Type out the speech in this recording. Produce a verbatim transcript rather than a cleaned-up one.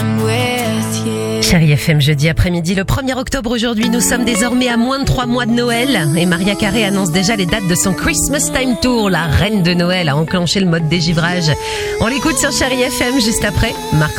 Chérie F M, jeudi après-midi, le premier octobre aujourd'hui, nous sommes désormais à moins de trois mois de Noël et Mariah Carey annonce déjà les dates de son Christmas Time Tour. La reine de Noël a enclenché le mode dégivrage. On l'écoute sur Chérie F M juste après. Marc